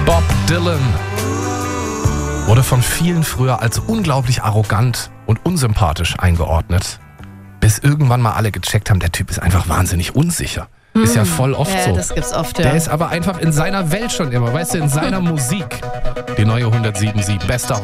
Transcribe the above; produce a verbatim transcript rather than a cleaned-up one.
Bob Dylan wurde von vielen früher als unglaublich arrogant und unsympathisch eingeordnet, bis irgendwann mal alle gecheckt haben, der Typ ist einfach wahnsinnig unsicher. Ist ja voll oft Ja, so. das gibt's oft, ja. Der ist aber einfach in seiner Welt schon immer, weißt du, in seiner Musik. Die neue hundertsieben Komma sieben, bester